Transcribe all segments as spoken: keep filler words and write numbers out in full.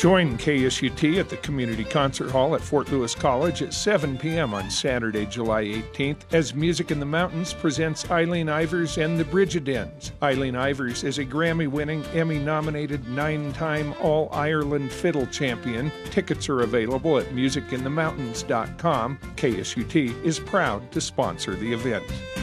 Join K S U T at the Community Concert Hall at Fort Lewis College at seven p.m. on Saturday, July eighteenth, as Music in the Mountains presents Eileen Ivers and the Brigidens. Eileen Ivers is a Grammy-winning, Emmy-nominated, nine-time All-Ireland fiddle champion. Tickets are available at music in the mountains dot com. K S U T is proud to sponsor the event.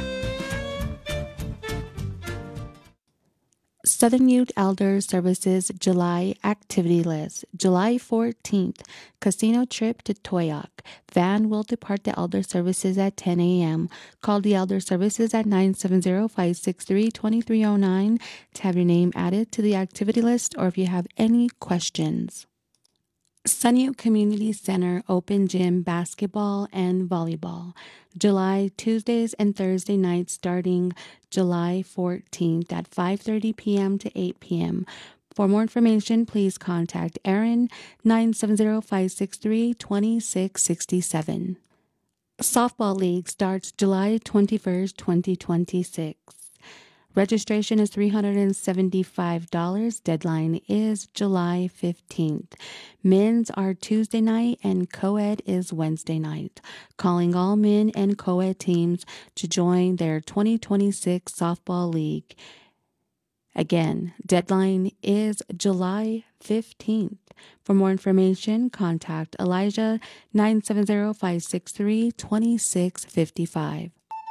Southern Youth Elder Services July Activity List. July fourteenth, Casino Trip to Toyoak. Van will depart the Elder Services at ten a.m. Call the Elder Services at nine seven zero, five six three, two three zero nine to have your name added to the activity list or if you have any questions. Sunnyview Community Center Open Gym Basketball and Volleyball. July Tuesdays and Thursday nights starting July fourteenth at five thirty p.m. to eight p.m. For more information, please contact Erin nine seven zero, five six three, two six six seven. Softball League starts July twenty-first, twenty twenty-six. Registration is three hundred seventy-five dollars. Deadline is July fifteenth. Men's are Tuesday night and co-ed is Wednesday night. Calling all men and co-ed teams to join their twenty twenty-six softball league. Again, deadline is July fifteenth. For more information, contact Elijah nine seven zero, five six three, two six five five.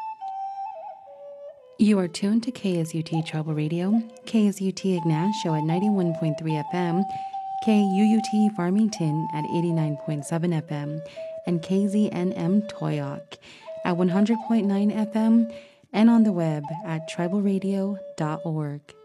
You are tuned to K S U T Tribal Radio, K S U T Ignacio at ninety-one point three F M, K U U T Farmington at eighty-nine point seven F M, and K Z N M Toyoak at one hundred point nine F M, and on the web at tribal radio dot org.